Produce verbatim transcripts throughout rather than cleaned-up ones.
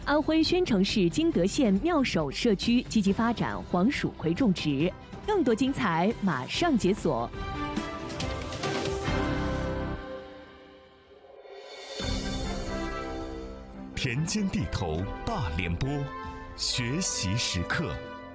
安徽宣城市金德县妙手社区积极发展黄蜀葵种植，更多精彩马上解锁。 田间地头大联播，学习时刻。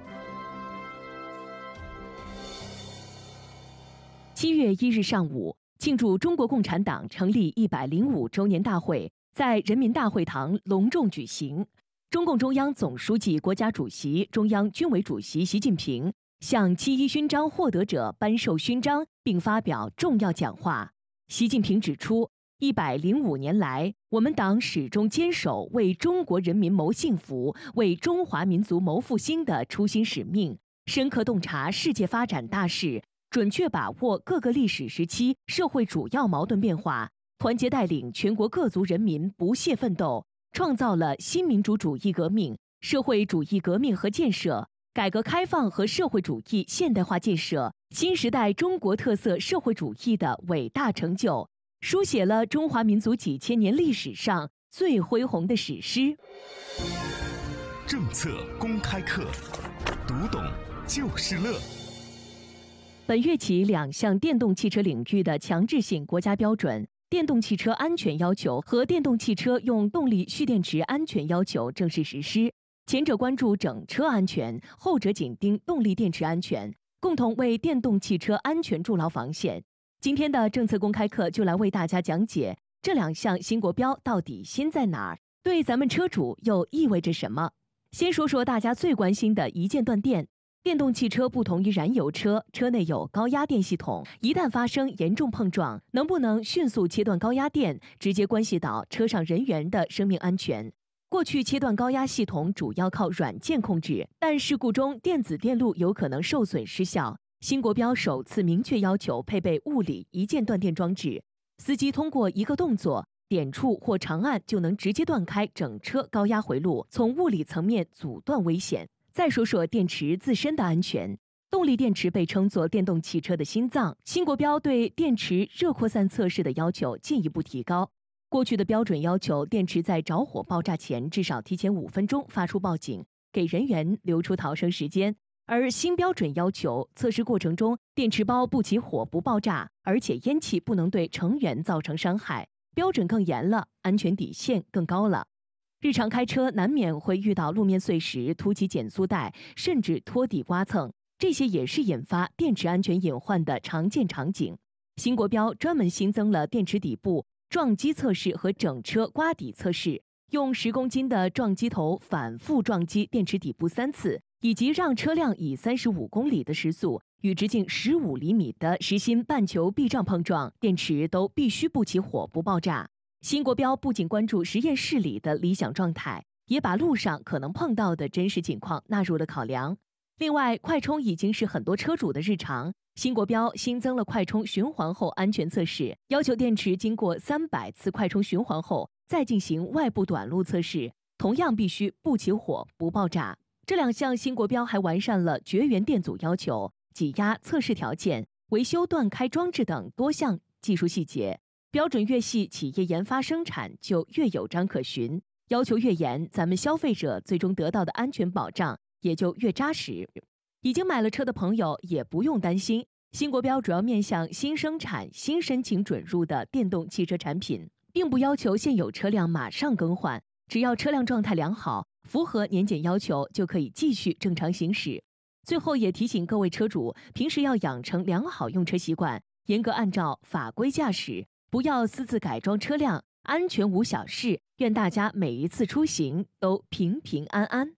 七月一日上午，庆祝中国共产党成立一百零五周年大会在人民大会堂隆重举行。中共中央总书记、国家主席、中央军委主席习近平向七一勋章获得者颁授勋章，并发表重要讲话。习近平指出，一百零五年来，我们党始终坚守为中国人民谋幸福、为中华民族谋复兴的初心使命，深刻洞察世界发展大势，准确把握各个历史时期社会主要矛盾变化，团结带领全国各族人民不懈奋斗，创造了新民主主义革命、社会主义革命和建设、改革开放和社会主义现代化建设、新时代中国特色社会主义的伟大成就，书写了中华民族几千年历史上最恢宏的史诗。 政策公开课，读懂就是乐。 本月起，两项电动汽车领域的强制性国家标准——电动汽车安全要求和电动汽车用动力蓄电池安全要求正式实施。前者关注整车安全，后者紧盯动力电池安全，共同为电动汽车安全筑牢防线。今天的政策公开课就来为大家讲解这两项新国标到底新在哪儿，对咱们车主又意味着什么。先说说大家最关心的一键断电。电动汽车不同于燃油车，车内有高压电系统，一旦发生严重碰撞，能不能迅速切断高压电，直接关系到车上人员的生命安全。过去切断高压系统主要靠软件控制，但事故中电子电路有可能受损失效。新国标首次明确要求配备物理一键断电装置，司机通过一个动作点触或长按就能直接断开整车高压回路，从物理层面阻断危险。再说说电池自身的安全。动力电池被称作电动汽车的心脏，新国标对电池热扩散测试的要求进一步提高。过去的标准要求电池在着火爆炸前至少提前五分钟发出报警，给人员留出逃生时间。而新标准要求测试过程中电池包不起火不爆炸，而且烟气不能对成员造成伤害，标准更严了，安全底线更高了。日常开车难免会遇到路面碎石、凸起减速带，甚至拖地刮蹭，这些也是引发电池安全隐患的常见场景。新国标专门新增了电池底部撞击测试和整车刮底测试，用十公斤的撞击头反复撞击电池底部三次，以及让车辆以三十五公里的时速与直径十五厘米的实心半球壁障碰撞，电池都必须不起火不爆炸。新国标不仅关注实验室里的理想状态，也把路上可能碰到的真实情况纳入了考量。另外，快充已经是很多车主的日常，新国标新增了快充循环后安全测试，要求电池经过三百次快充循环后再进行外部短路测试，同样必须不起火不爆炸。这两项新国标还完善了绝缘电阻要求、挤压测试条件、维修断开装置等多项技术细节。标准越细，企业研发生产就越有章可循，要求越严，咱们消费者最终得到的安全保障也就越扎实。已经买了车的朋友也不用担心，新国标主要面向新生产、新申请准入的电动汽车产品，并不要求现有车辆马上更换，只要车辆状态良好，符合年检要求，就可以继续正常行驶。最后也提醒各位车主，平时要养成良好用车习惯，严格按照法规驾驶，不要私自改装车辆，安全无小事。愿大家每一次出行都平平安安。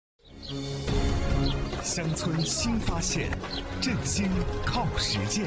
乡村新发现，振兴靠实践。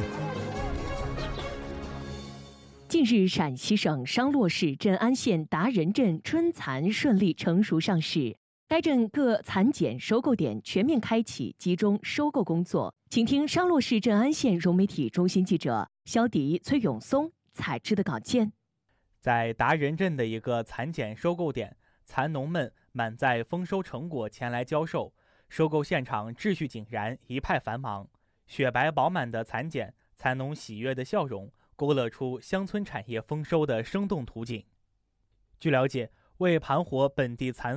近日，陕西省商洛市镇安县达仁镇春蚕顺利成熟上市，该镇各蚕茧收购点全面开启集中收购工作。请听商洛市镇安县融媒体中心记者肖迪、崔永松采制的稿件。 在达仁镇的一个蚕茧收购点，蚕农们满载丰收成果前来交售，收购现场秩序井然，一派繁忙。雪白饱满的蚕茧，蚕农喜悦的笑容，勾勒出乡村产业丰收的生动图景。据了解，为盘活本地蚕